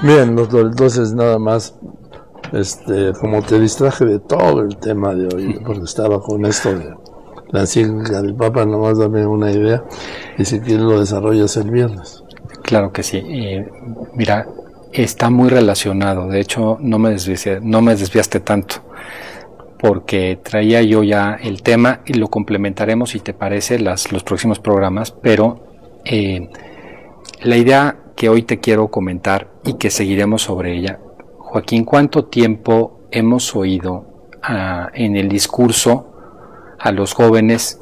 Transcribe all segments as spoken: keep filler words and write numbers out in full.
Bien, doctor, entonces nada más, este, como te distraje de todo el tema de hoy, porque estaba con esto de la encíclica del Papa, nomás dame una idea, y si quieres lo desarrollas el viernes. Claro que sí. Eh, mira, está muy relacionado. De hecho, no me desviaste, no me desviaste tanto, porque traía yo ya el tema y lo complementaremos, si te parece, las, los próximos programas. Pero eh, la idea que hoy te quiero comentar y que seguiremos sobre ella, Joaquín, ¿cuánto tiempo hemos oído uh, en el discurso a los jóvenes?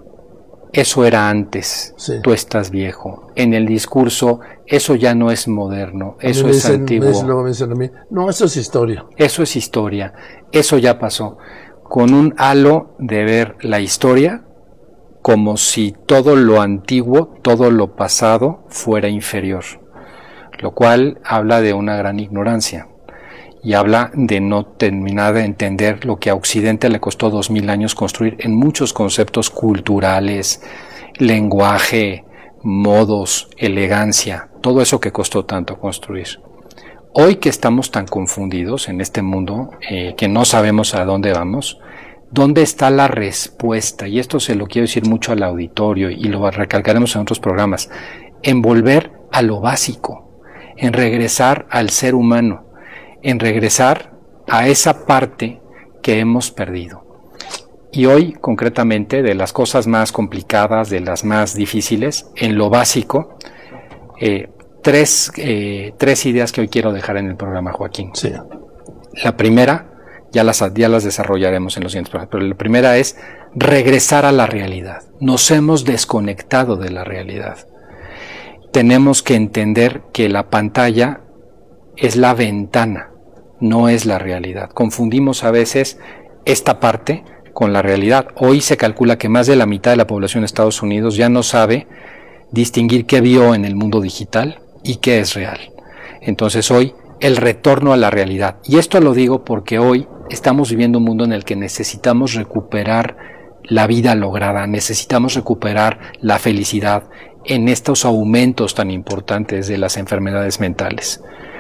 Eso era antes, sí. Tú estás viejo. En el discurso, eso ya no es moderno, eso es dicen, antiguo. Me luego me dicen a mí, no, eso es historia. Eso es historia, eso ya pasó. Con un halo de ver la historia como si todo lo antiguo, todo lo pasado fuera inferior, lo cual habla de una gran ignorancia y habla de no terminar de entender lo que a Occidente le costó dos mil años construir en muchos conceptos culturales, lenguaje, modos, elegancia, todo eso que costó tanto construir. Hoy que estamos tan confundidos en este mundo, eh, que no sabemos a dónde vamos, ¿dónde está la respuesta? Y esto se lo quiero decir mucho al auditorio y lo recalcaremos en otros programas. En volver a lo básico, en regresar al ser humano, en regresar a esa parte que hemos perdido. Y hoy, concretamente, de las cosas más complicadas, de las más difíciles, en lo básico, eh, tres, eh, tres ideas que hoy quiero dejar en el programa, Joaquín. Sí. La primera, ya las, ya las desarrollaremos en los siguientes programas, pero la primera es regresar a la realidad. Nos hemos desconectado de la realidad. Tenemos que entender que la pantalla es la ventana, no es la realidad. Confundimos a veces esta parte con la realidad. Hoy se calcula que más de la mitad de la población de Estados Unidos ya no sabe distinguir qué vio en el mundo digital y qué es real. Entonces hoy el retorno a la realidad. Y esto lo digo porque hoy estamos viviendo un mundo en el que necesitamos recuperar la vida lograda, necesitamos recuperar la felicidad en estos aumentos tan importantes de las enfermedades mentales.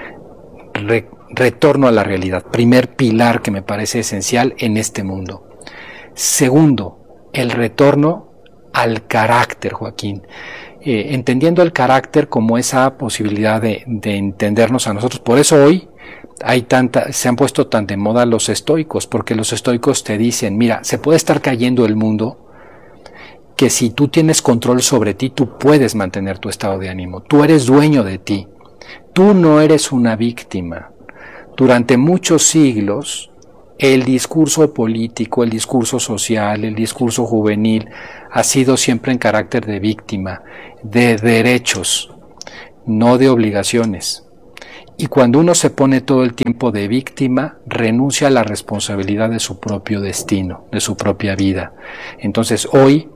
Re- retorno a la realidad, primer pilar que me parece esencial en este mundo. Segundo, el retorno al carácter, Joaquín. Eh, entendiendo el carácter como esa posibilidad de, de entendernos a nosotros. Por eso hoy hay tanta, se han puesto tan de moda los estoicos, porque los estoicos te dicen, mira, se puede estar cayendo el mundo, que si tú tienes control sobre ti, tú puedes mantener tu estado de ánimo. Tú eres dueño de ti. Tú no eres una víctima. Durante muchos siglos, el discurso político, el discurso social, el discurso juvenil ha sido siempre en carácter de víctima, de derechos, no de obligaciones. Y cuando uno se pone todo el tiempo de víctima, renuncia a la responsabilidad de su propio destino, de su propia vida. Entonces hoy,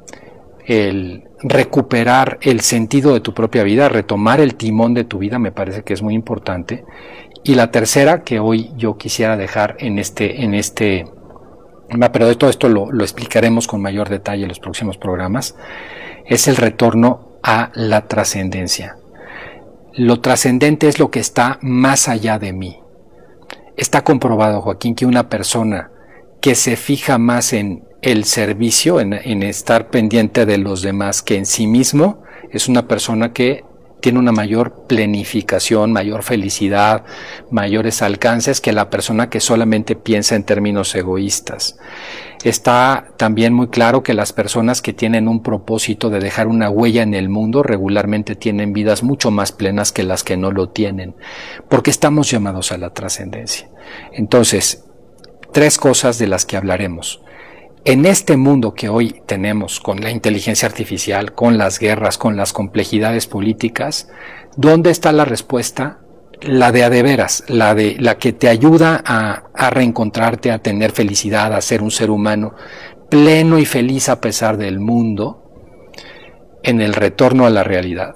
el recuperar el sentido de tu propia vida, retomar el timón de tu vida, me parece que es muy importante. Y la tercera que hoy yo quisiera dejar en este, en este, pero de todo esto lo, lo explicaremos con mayor detalle en los próximos programas, es el retorno a la trascendencia. Lo trascendente es lo que está más allá de mí. Está comprobado, Joaquín, que una persona que se fija más en el servicio, en, en estar pendiente de los demás que en sí mismo, es una persona que tiene una mayor planificación, mayor felicidad, mayores alcances que la persona que solamente piensa en términos egoístas. Está también muy claro que las personas que tienen un propósito de dejar una huella en el mundo regularmente tienen vidas mucho más plenas que las que no lo tienen, porque estamos llamados a la trascendencia. Entonces, tres cosas de las que hablaremos. En este mundo que hoy tenemos, con la inteligencia artificial, con las guerras, con las complejidades políticas, ¿dónde está la respuesta? La de a de veras, la de la que te ayuda a, a reencontrarte, a tener felicidad, a ser un ser humano pleno y feliz a pesar del mundo, en el retorno a la realidad,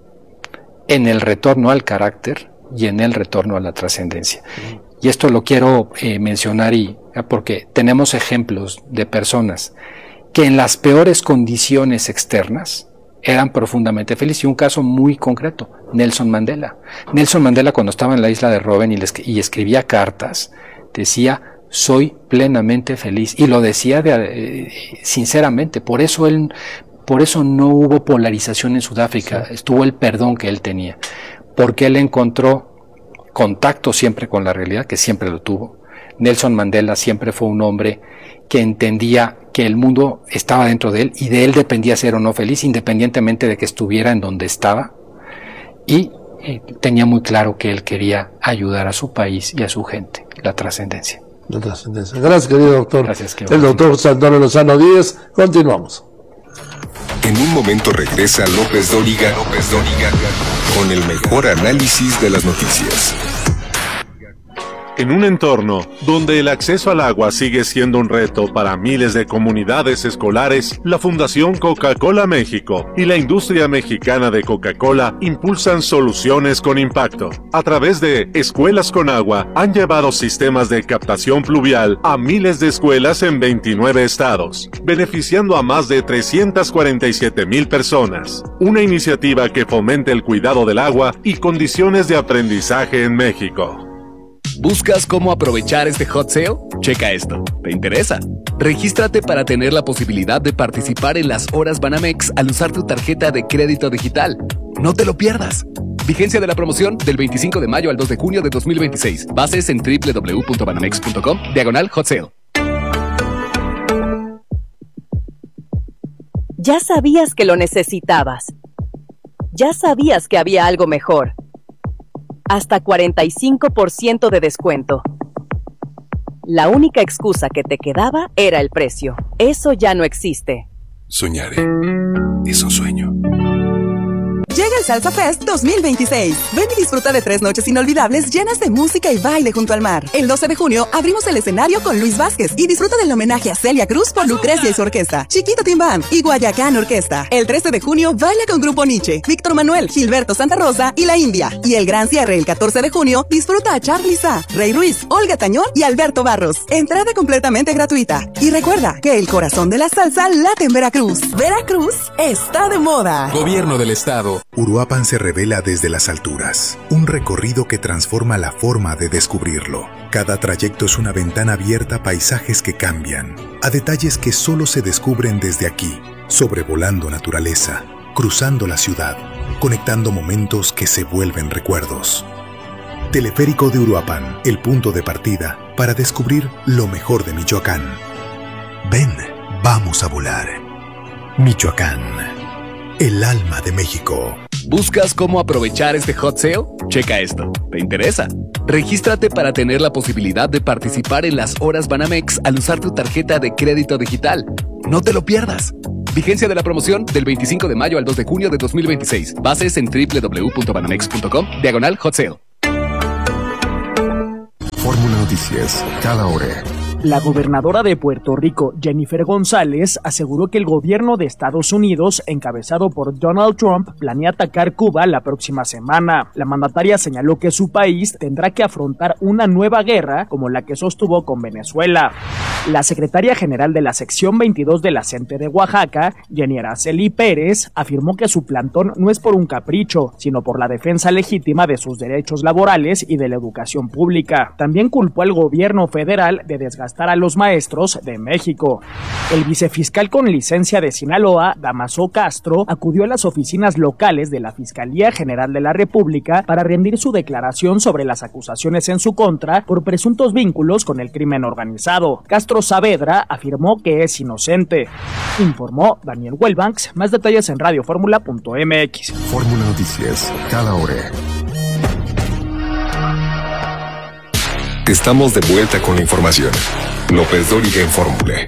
en el retorno al carácter y en el retorno a la trascendencia. Y esto lo quiero eh, mencionar y porque tenemos ejemplos de personas que en las peores condiciones externas, eran profundamente felices. Y un caso muy concreto, Nelson Mandela. Nelson Mandela, cuando estaba en la isla de Robben y, les, y escribía cartas, decía: soy plenamente feliz. Y lo decía de, eh, sinceramente. Por eso él, por eso no hubo polarización en Sudáfrica. Sí. Estuvo el perdón que él tenía. Porque él encontró contacto siempre con la realidad, que siempre lo tuvo. Nelson Mandela siempre fue un hombre que entendía que el mundo estaba dentro de él y de él dependía ser o no feliz, independientemente de que estuviera en donde estaba. Y eh, tenía muy claro que él quería ayudar a su país y a su gente. La trascendencia. La trascendencia. Gracias, querido doctor. Gracias, que el doctor José Antonio Lozano Díez. Continuamos. En un momento regresa López Dóriga, López Dóriga con el mejor análisis de las noticias. En un entorno donde el acceso al agua sigue siendo un reto para miles de comunidades escolares, la Fundación Coca-Cola México y la industria mexicana de Coca-Cola impulsan soluciones con impacto. A través de Escuelas con Agua, han llevado sistemas de captación pluvial a miles de escuelas en veintinueve estados, beneficiando a más de trescientas cuarenta y siete mil personas. Una iniciativa que fomenta el cuidado del agua y condiciones de aprendizaje en México. ¿Buscas cómo aprovechar este hot sale? Checa esto. ¿Te interesa? Regístrate para tener la posibilidad de participar en las horas Banamex al usar tu tarjeta de crédito digital. No te lo pierdas. Vigencia de la promoción del veinticinco de mayo al dos de junio de dos mil veintiséis. Bases en doble u doble u doble u punto banamex punto com, diagonal hot sale. Ya sabías que lo necesitabas. Ya sabías que había algo mejor. Hasta cuarenta y cinco por ciento de descuento. La única excusa que te quedaba era el precio. Eso ya no existe. Soñaré. Es un sueño. Llega el Salsa Fest dos mil veintiséis. Ven y disfruta de tres noches inolvidables llenas de música y baile junto al mar. El doce de junio abrimos el escenario con Luis Vázquez y disfruta del homenaje a Celia Cruz por Lucrecia y su orquesta, Chiquito Timbán y Guayacán Orquesta. El trece de junio baila con Grupo Nietzsche, Víctor Manuel, Gilberto Santa Rosa y La India. Y el gran cierre el catorce de junio disfruta a Charly Sa, Rey Ruiz, Olga Tañón y Alberto Barros. Entrada completamente gratuita. Y recuerda que el corazón de la salsa late en Veracruz. Veracruz está de moda. Gobierno del Estado. Uruapan se revela desde las alturas, un recorrido que transforma la forma de descubrirlo. Cada trayecto es una ventana abierta a paisajes que cambian, a detalles que solo se descubren desde aquí, sobrevolando naturaleza, cruzando la ciudad, conectando momentos que se vuelven recuerdos. Teleférico de Uruapan, el punto de partida para descubrir lo mejor de Michoacán. Ven, vamos a volar. Michoacán, el alma de México. ¿Buscas cómo aprovechar este hot sale? Checa esto. ¿Te interesa? Regístrate para tener la posibilidad de participar en las horas Banamex al usar tu tarjeta de crédito digital. No te lo pierdas. Vigencia de la promoción del veinticinco de mayo al dos de junio de dos mil veintiséis. Bases en doble u doble u doble u punto banamex punto com, diagonal hot sale. Fórmula Noticias, cada hora. La gobernadora de Puerto Rico, Jennifer González, aseguró que el gobierno de Estados Unidos, encabezado por Donald Trump, planea atacar Cuba la próxima semana. La mandataria señaló que su país tendrá que afrontar una nueva guerra como la que sostuvo con Venezuela. La secretaria general de la sección veintidós de la CENTE de Oaxaca, Jenny Araceli Pérez, afirmó que su plantón no es por un capricho, sino por la defensa legítima de sus derechos laborales y de la educación pública. También culpó al gobierno federal de desgastar a los maestros de México. El vicefiscal con licencia de Sinaloa, Damaso Castro, acudió a las oficinas locales de la Fiscalía General de la República para rendir su declaración sobre las acusaciones en su contra por presuntos vínculos con el crimen organizado. Castro Saavedra afirmó que es inocente. Informó Daniel Wellbanks. Más detalles en radio fórmula punto m x. Fórmula Noticias, cada hora. Estamos de vuelta con la información. López Dóriga en Fórmula.